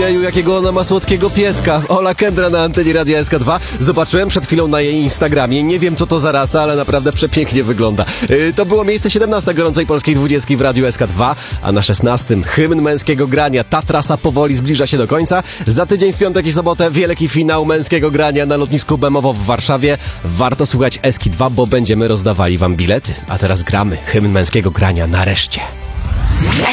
Ojeju, jakiego ona ma słodkiego pieska. Ola Kendra na antenie Radia SK2. Zobaczyłem przed chwilą na jej Instagramie. Nie wiem, co to za rasa, ale naprawdę przepięknie wygląda. To było miejsce 17 gorącej polskiej 20 w Radiu SK2, a na 16 hymn męskiego grania. Ta trasa powoli zbliża się do końca. Za tydzień w piątek i sobotę wielki finał męskiego grania na lotnisku Bemowo w Warszawie. Warto słuchać SK2, bo będziemy rozdawali wam bilety. A teraz gramy hymn męskiego grania nareszcie.